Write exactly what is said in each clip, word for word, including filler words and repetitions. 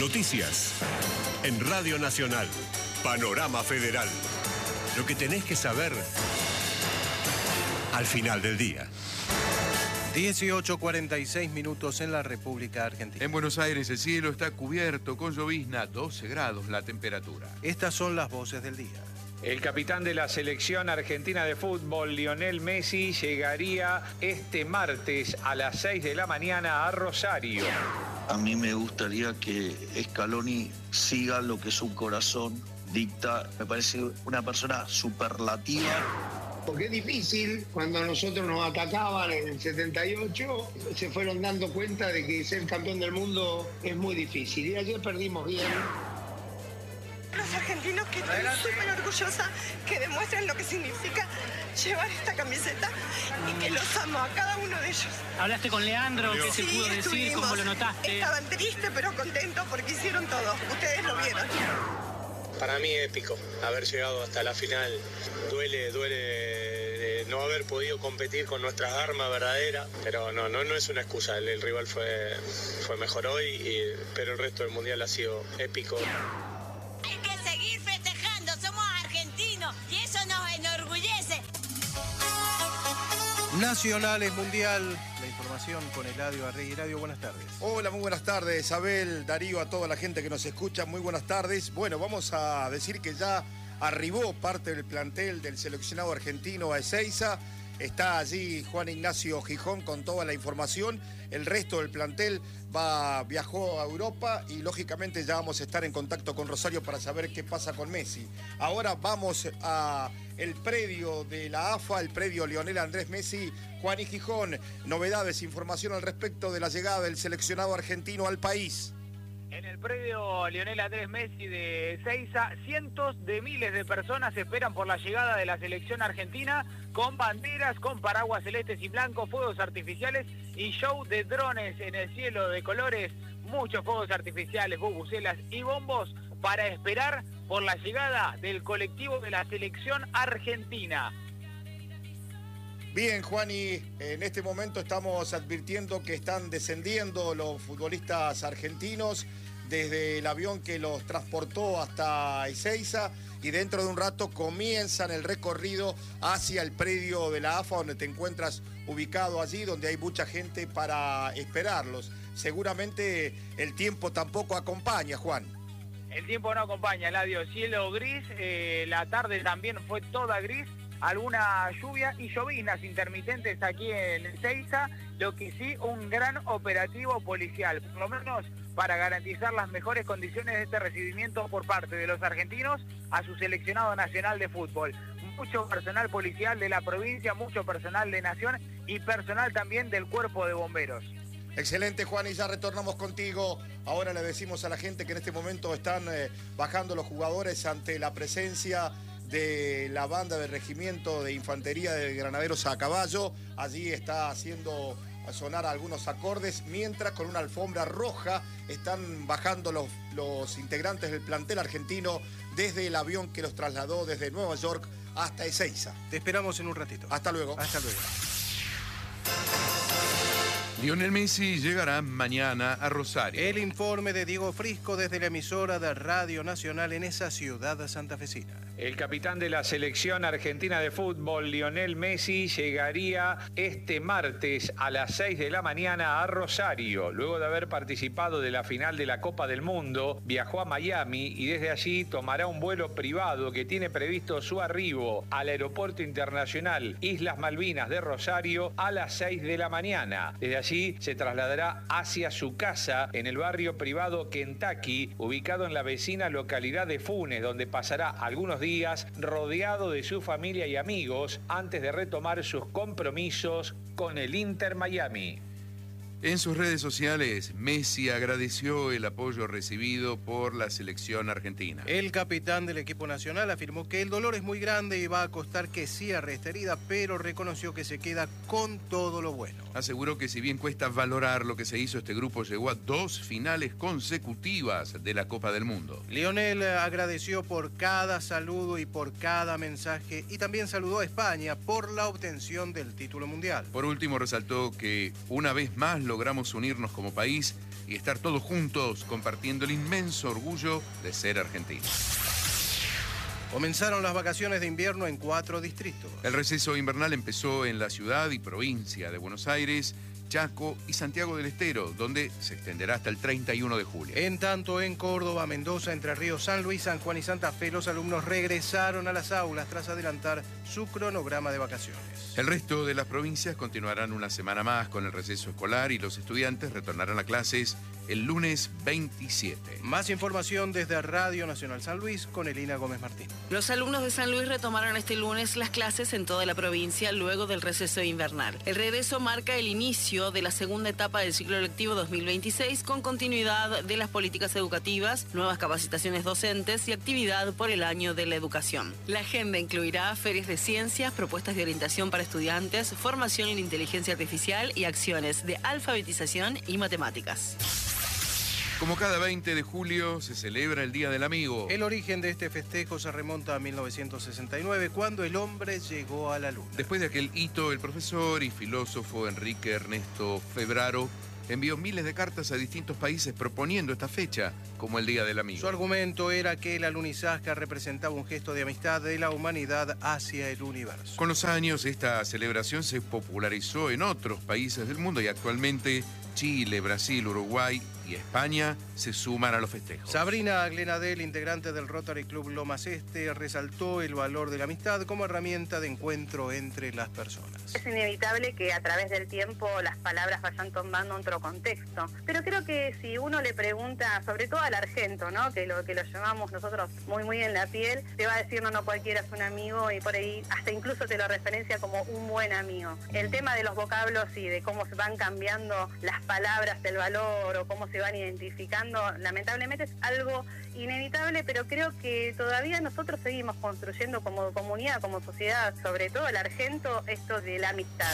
Noticias. En Radio Nacional. Panorama Federal. Lo que tenés que saber al final del día. dieciocho cuarenta y seis minutos en la República Argentina. En Buenos Aires el cielo está cubierto con llovizna, doce grados la temperatura. Estas son las voces del día. El capitán de la selección argentina de fútbol, Lionel Messi, llegaría este martes a las seis de la mañana a Rosario. A mí me gustaría que Scaloni siga lo que su corazón dicta. Me parece una persona superlativa. Porque es difícil, cuando nosotros nos atacaban en el setenta y ocho, se fueron dando cuenta de que ser campeón del mundo es muy difícil. Y ayer perdimos bien. Los argentinos que estoy súper orgullosa, que demuestran lo que significa llevar esta camiseta y que los amo a cada uno de ellos. ¿Hablaste con Leandro? ¿Qué se Sí, pudo decir? estuvimos. ¿Cómo lo notaste? Estaban tristes pero contentos porque hicieron todo. Ustedes lo vieron. Para mí épico haber llegado hasta la final. Duele, duele no haber podido competir con nuestras armas verdaderas, pero no, no, no es una excusa. El, el rival fue, fue mejor hoy, y, pero el resto del mundial ha sido épico. Hay que seguir festejando, somos argentinos y eso nos enorgullece. Nacionales Mundial, la información con Eladio Arrey. Eladio, buenas tardes. Hola, muy buenas tardes, Abel, Darío, a toda la gente que nos escucha, muy buenas tardes. Bueno, vamos a decir que ya arribó parte del plantel del seleccionado argentino a Ezeiza. Está allí Juan Ignacio Gijón con toda la información. El resto del plantel va, viajó a Europa y lógicamente ya vamos a estar en contacto con Rosario para saber qué pasa con Messi. Ahora vamos a el predio de la A F A, el predio Lionel Andrés Messi. Juan y Gijón, novedades, información al respecto de la llegada del seleccionado argentino al país. En el predio Lionel Andrés Messi de Ezeiza, cientos de miles de personas esperan por la llegada de la selección argentina, con banderas, con paraguas celestes y blancos, fuegos artificiales y show de drones en el cielo de colores, muchos fuegos artificiales, bubucelas y bombos para esperar por la llegada del colectivo de la selección argentina. Bien, Juani, en este momento estamos advirtiendo que están descendiendo los futbolistas argentinos desde el avión que los transportó hasta Ezeiza y dentro de un rato comienzan el recorrido hacia el predio de la A F A, donde te encuentras ubicado allí, donde hay mucha gente para esperarlos. Seguramente el tiempo tampoco acompaña, Juan. El tiempo no acompaña, Eladio. Cielo gris, eh, la tarde también fue toda gris. Alguna lluvia y lloviznas intermitentes aquí en Ezeiza, lo que sí, un gran operativo policial, por lo menos para garantizar las mejores condiciones de este recibimiento por parte de los argentinos a su seleccionado nacional de fútbol. Mucho personal policial de la provincia, mucho personal de Nación y personal también del Cuerpo de Bomberos. Excelente, Juan, y ya retornamos contigo. Ahora le decimos a la gente que en este momento están eh, bajando los jugadores ante la presencia de la banda del Regimiento de Infantería de Granaderos a Caballo. Allí está haciendo sonar algunos acordes, mientras con una alfombra roja están bajando los, los integrantes del plantel argentino desde el avión que los trasladó desde Nueva York hasta Ezeiza. Te esperamos en un ratito. Hasta luego. Hasta luego. Lionel Messi llegará mañana a Rosario. El informe de Diego Frisco desde la emisora de Radio Nacional en esa ciudad santafesina. El capitán de la selección argentina de fútbol, Lionel Messi, llegaría este martes a las seis de la mañana a Rosario. Luego de haber participado de la final de la Copa del Mundo, viajó a Miami y desde allí tomará un vuelo privado que tiene previsto su arribo al Aeropuerto Internacional Islas Malvinas de Rosario a las seis de la mañana. Desde allí se trasladará hacia su casa en el barrio privado Kentucky, ubicado en la vecina localidad de Funes, donde pasará algunos días días rodeado de su familia y amigos antes de retomar sus compromisos con el Inter Miami. En sus redes sociales, Messi agradeció el apoyo recibido por la selección argentina. El capitán del equipo nacional afirmó que el dolor es muy grande y va a costar que cierre esta herida, pero reconoció que se queda con todo lo bueno. Aseguró que si bien cuesta valorar lo que se hizo, este grupo llegó a dos finales consecutivas de la Copa del Mundo. Lionel agradeció por cada saludo y por cada mensaje y también saludó a España por la obtención del título mundial. Por último, resaltó que una vez más logramos unirnos como país y estar todos juntos compartiendo el inmenso orgullo de ser argentinos. Comenzaron las vacaciones de invierno en cuatro distritos. El receso invernal empezó en la ciudad y provincia de Buenos Aires, Chaco y Santiago del Estero, donde se extenderá hasta el treinta y uno de julio. En tanto, en Córdoba, Mendoza, Entre Ríos, San Luis, San Juan y Santa Fe, los alumnos regresaron a las aulas tras adelantar su cronograma de vacaciones. El resto de las provincias continuarán una semana más con el receso escolar y los estudiantes retornarán a clases el lunes veintisiete. Más información desde Radio Nacional San Luis con Elina Gómez Martín. Los alumnos de San Luis retomaron este lunes las clases en toda la provincia luego del receso invernal. El regreso marca el inicio de la segunda etapa del ciclo lectivo dos mil veintiséis con continuidad de las políticas educativas, nuevas capacitaciones docentes y actividad por el año de la educación. La agenda incluirá ferias de ciencias, propuestas de orientación para estudiantes, formación en inteligencia artificial y acciones de alfabetización y matemáticas. Como cada veinte de julio se celebra el Día del Amigo. El origen de este festejo se remonta a mil novecientos sesenta y nueve, cuando el hombre llegó a la luna. Después de aquel hito, el profesor y filósofo Enrique Ernesto Febraro envió miles de cartas a distintos países proponiendo esta fecha como el Día del Amigo. Su argumento era que el alunizaje representaba un gesto de amistad de la humanidad hacia el universo. Con los años, esta celebración se popularizó en otros países del mundo y actualmente Chile, Brasil, Uruguay y España se suman a los festejos. Sabrina Glenadel, integrante del Rotary Club Lomas Este, resaltó el valor de la amistad como herramienta de encuentro entre las personas. Es inevitable que a través del tiempo las palabras vayan tomando otro contexto, pero creo que si uno le pregunta, sobre todo al argento, ¿no?, que lo que lo llamamos nosotros muy muy en la piel, te va a decir no, no cualquiera es un amigo y por ahí hasta incluso te lo referencia como un buen amigo. El tema de los vocablos y de cómo se van cambiando las palabras, el valor o cómo se van identificando, lamentablemente es algo inevitable, pero creo que todavía nosotros seguimos construyendo como comunidad, como sociedad, sobre todo el argento, esto de la amistad.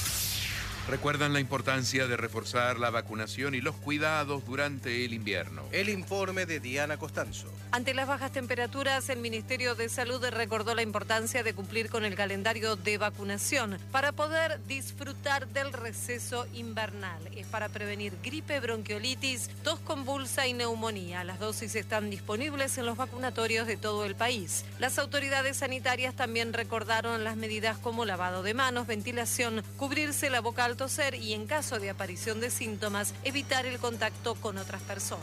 Recuerdan la importancia de reforzar la vacunación y los cuidados durante el invierno. El informe de Diana Costanzo. Ante las bajas temperaturas, el Ministerio de Salud recordó la importancia de cumplir con el calendario de vacunación para poder disfrutar del receso invernal. Es para prevenir gripe, bronquiolitis, tos convulsa y neumonía. Las dosis están disponibles en los vacunatorios de todo el país. Las autoridades sanitarias también recordaron las medidas como lavado de manos, ventilación, cubrirse la boca al toser y, en caso de aparición de síntomas, evitar el contacto con otras personas.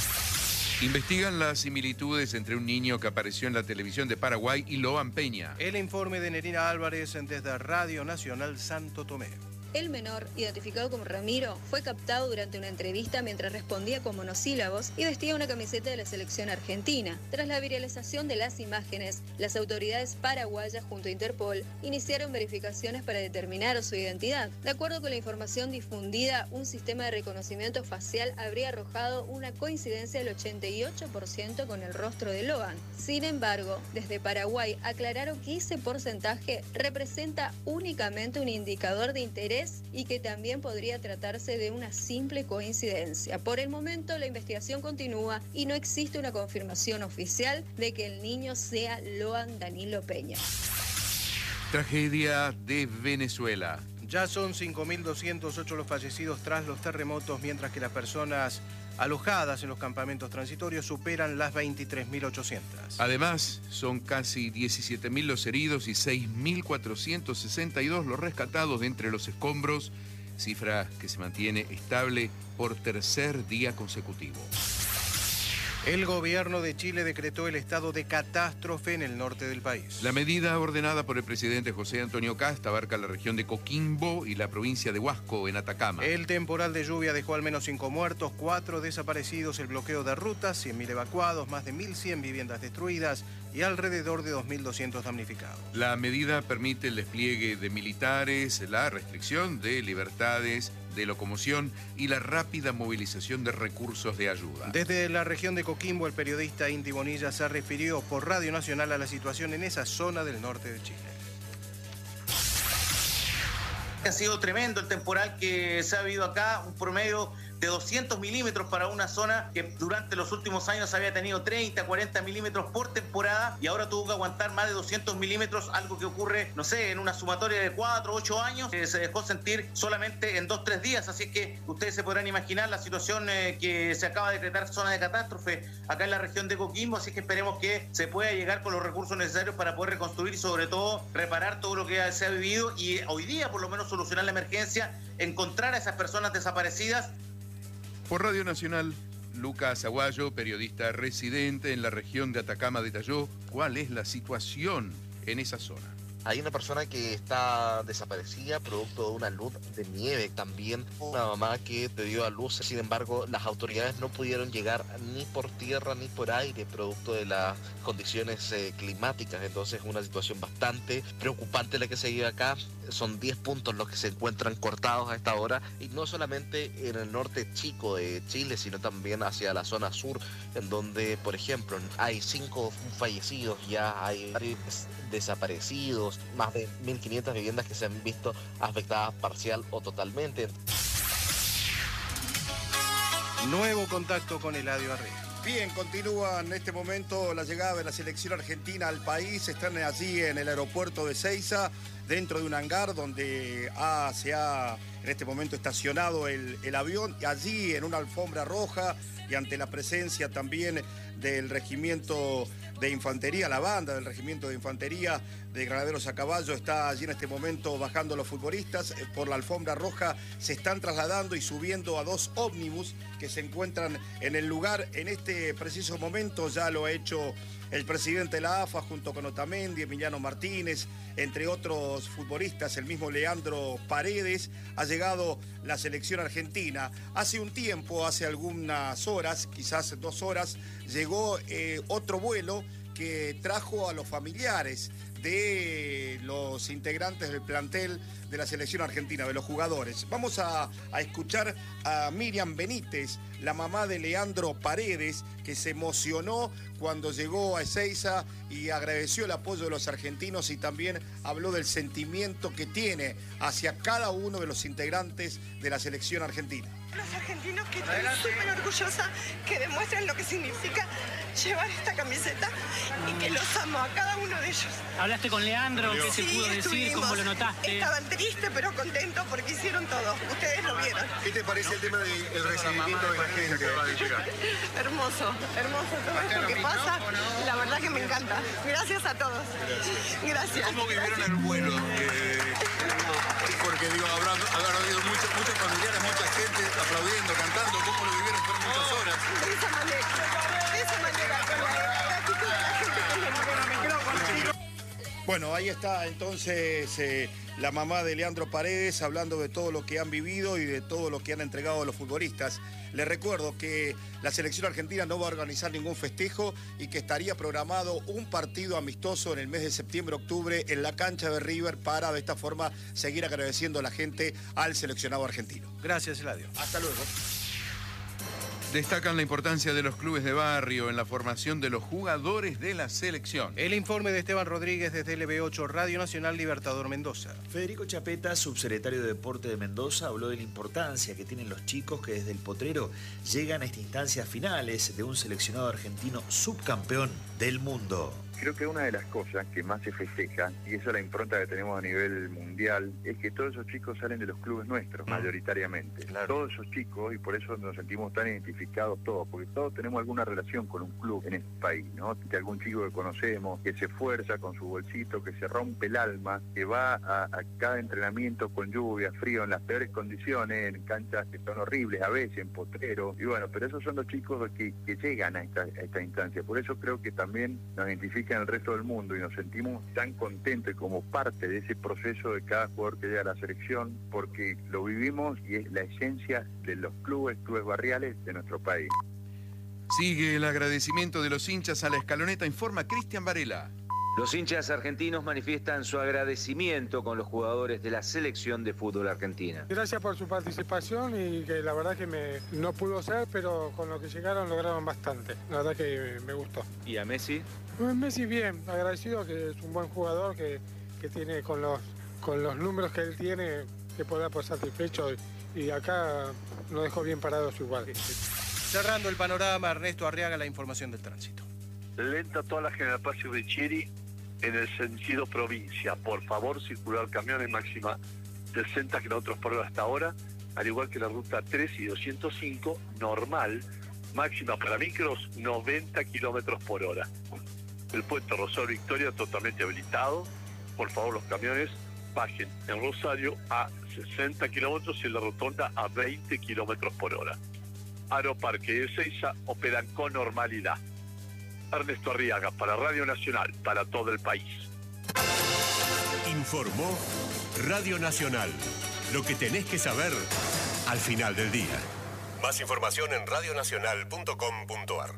Investigan las similitudes entre un niño que apareció en la televisión de Paraguay y Loan Peña. El informe de Nerina Álvarez desde Radio Nacional Santo Tomé. El menor, identificado como Ramiro, fue captado durante una entrevista mientras respondía con monosílabos y vestía una camiseta de la selección argentina. Tras la viralización de las imágenes, las autoridades paraguayas junto a Interpol iniciaron verificaciones para determinar su identidad. De acuerdo con la información difundida, un sistema de reconocimiento facial habría arrojado una coincidencia del ochenta y ocho por ciento con el rostro de Loan. Sin embargo, desde Paraguay aclararon que ese porcentaje representa únicamente un indicador de interés y que también podría tratarse de una simple coincidencia. Por el momento, la investigación continúa y no existe una confirmación oficial de que el niño sea Loan Danilo Peña. Tragedia de Venezuela. Ya son cinco mil doscientos ocho los fallecidos tras los terremotos, mientras que las personas alojadas en los campamentos transitorios superan las veintitrés mil ochocientas. Además, son casi diecisiete mil los heridos y seis mil cuatrocientos sesenta y dos los rescatados de entre los escombros, cifra que se mantiene estable por tercer día consecutivo. El gobierno de Chile decretó el estado de catástrofe en el norte del país. La medida ordenada por el presidente José Antonio Kast abarca la región de Coquimbo y la provincia de Huasco, en Atacama. El temporal de lluvia dejó al menos cinco muertos, cuatro desaparecidos, el bloqueo de rutas, cien mil evacuados, más de mil cien viviendas destruidas y alrededor de dos mil doscientos damnificados. La medida permite el despliegue de militares, la restricción de libertades de locomoción y la rápida movilización de recursos de ayuda. Desde la región de Coquimbo, el periodista Inti Bonilla se refirió por Radio Nacional a la situación en esa zona del norte de Chile. Ha sido tremendo el temporal que se ha habido acá, un promedio de doscientos milímetros para una zona que durante los últimos años había tenido treinta, cuarenta milímetros por temporada y ahora tuvo que aguantar más de doscientos milímetros, algo que ocurre, no sé, en una sumatoria de cuatro, ocho años, que se dejó sentir solamente en dos, tres días. Así que ustedes se podrán imaginar la situación eh, que se acaba de decretar zona de catástrofe acá en la región de Coquimbo, así que esperemos que se pueda llegar con los recursos necesarios para poder reconstruir y sobre todo reparar todo lo que se ha vivido y hoy día por lo menos solucionar la emergencia, encontrar a esas personas desaparecidas. Por Radio Nacional, Lucas Aguayo, periodista residente en la región de Atacama, detalló cuál es la situación en esa zona. Hay una persona que está desaparecida producto de una luz de nieve. También una mamá que dio a luz. Sin embargo, las autoridades no pudieron llegar ni por tierra ni por aire producto de las condiciones eh, climáticas. Entonces es una situación bastante preocupante la que se vive acá. Son diez puntos los que se encuentran cortados a esta hora. Y no solamente en el norte chico de Chile, sino también hacia la zona sur, en donde, por ejemplo, hay cinco fallecidos, ya hay varios desaparecidos, más de mil quinientas viviendas que se han visto afectadas parcial o totalmente. Nuevo contacto con Eladio Arrega. Bien, continúa en este momento la llegada de la selección argentina al país. Están allí en el aeropuerto de Ezeiza, dentro de un hangar donde ha, se ha en este momento estacionado el, el avión. Y allí en una alfombra roja y ante la presencia también del regimiento de infantería, la banda del regimiento de infantería de granaderos a caballo, está allí en este momento bajando los futbolistas. Por la alfombra roja se están trasladando y subiendo a dos ómnibus que se encuentran en el lugar. En este preciso momento ya lo ha hecho el presidente de la A F A junto con Otamendi, Emiliano Martínez, entre otros futbolistas, el mismo Leandro Paredes. Ha llegado la selección argentina. Hace un tiempo, hace algunas horas, quizás dos horas, llegó eh, otro vuelo que trajo a los familiares de los integrantes del plantel de la selección argentina, de los jugadores. Vamos a, a escuchar a Miriam Benítez, la mamá de Leandro Paredes, que se emocionó cuando llegó a Ezeiza y agradeció el apoyo de los argentinos y también habló del sentimiento que tiene hacia cada uno de los integrantes de la selección argentina. Los argentinos que estoy súper orgullosa, que demuestran lo que significa llevar esta camiseta y que los amo a cada uno de ellos. ¿Hablaste con Leandro? ¿Qué Sí, se pudo decir? estuvimos. ¿Cómo lo notaste? Estaban tristes pero contentos porque hicieron todo. Ustedes lo vieron. ¿Qué te parece el tema del recibimiento de la gente? Hermoso, hermoso todo esto que pasa. La verdad que me encanta. Gracias a todos. Gracias. ¿Cómo vivieron el vuelo? Eh, porque digo, habrá, habrá habido muchos, muchos familiares, mucha gente aplaudiendo, cantando. ¿Cómo lo vivieron? Fueron muchas horas. De esa manera, de esa manera, con la actitud de la gente que es el micrófono. Bueno, ahí está entonces eh, la mamá de Leandro Paredes hablando de todo lo que han vivido y de todo lo que han entregado a los futbolistas. Les recuerdo que la selección argentina no va a organizar ningún festejo y que estaría programado un partido amistoso en el mes de septiembre-octubre en la cancha de River para de esta forma seguir agradeciendo a la gente al seleccionado argentino. Gracias, Eladio. Hasta luego. Destacan la importancia de los clubes de barrio en la formación de los jugadores de la selección. El informe de Esteban Rodríguez desde L B ocho, Radio Nacional Libertador Mendoza. Federico Chapeta, subsecretario de Deporte de Mendoza, habló de la importancia que tienen los chicos que desde el potrero llegan a estas instancias finales de un seleccionado argentino subcampeón del mundo. Creo que una de las cosas que más se festeja, y esa es la impronta que tenemos a nivel mundial, es que todos esos chicos salen de los clubes nuestros, mayoritariamente. Claro. Todos esos chicos, y por eso nos sentimos tan identificados todos, porque todos tenemos alguna relación con un club en este país, ¿no? De algún chico que conocemos, que se esfuerza con su bolsito, que se rompe el alma, que va a, a cada entrenamiento con lluvia, frío, en las peores condiciones, en canchas que son horribles a veces, en potrero, y bueno, pero esos son los chicos que, que llegan a esta, a esta instancia. Por eso creo que también nos identifican en el resto del mundo y nos sentimos tan contentos como parte de ese proceso de cada jugador que llega a la selección, porque lo vivimos y es la esencia de los clubes, clubes barriales de nuestro país. Sigue el agradecimiento de los hinchas a la escaloneta, informa Cristian Varela. Los hinchas argentinos manifiestan su agradecimiento con los jugadores de la selección de fútbol argentina. Gracias por su participación y que la verdad que me, no pudo ser, pero con lo que llegaron lograron bastante. La verdad que me gustó. ¿Y a Messi? Messi bien, agradecido, que es un buen jugador, que, que tiene con los, con los números que él tiene, que pueda por satisfecho. Y, y acá nos dejó bien parados igual. Cerrando el panorama, Ernesto Arriaga, la información del tránsito. Lenta toda la General Paz y Richieri en el sentido provincia. Por favor, circular camiones máxima sesenta kilómetros por hora hasta ahora, al igual que la ruta tres y doscientos cinco, normal, máxima para micros noventa kilómetros por hora. El puente Rosario Victoria totalmente habilitado. Por favor, los camiones bajen en Rosario a sesenta kilómetros y en la rotonda a veinte kilómetros por hora. Aeroparque de Ezeiza operan con normalidad. Ernesto Arriaga para Radio Nacional, para todo el país. Informó Radio Nacional. Lo que tenés que saber al final del día. Más información en radio nacional punto com punto a r.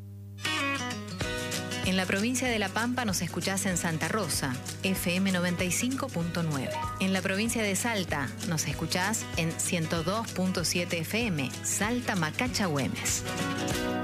En la provincia de La Pampa nos escuchás en Santa Rosa, F M noventa y cinco punto nueve. En la provincia de Salta nos escuchás en ciento dos punto siete F M, Salta Macacha Güemes.